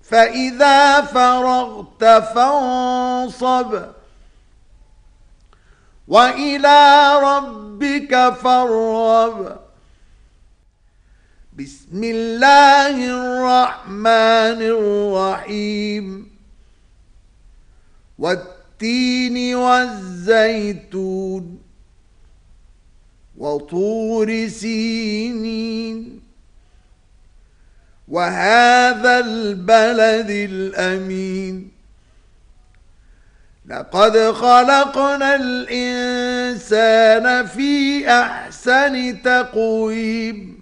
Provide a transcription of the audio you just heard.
فإذا فرغت فانصب وإلى ربك فارغب. بسم الله الرحمن الرحيم. والتين والزيتون وطور سينين وهذا البلد الأمين. لقد خلقنا الإنسان في أحسن تقويم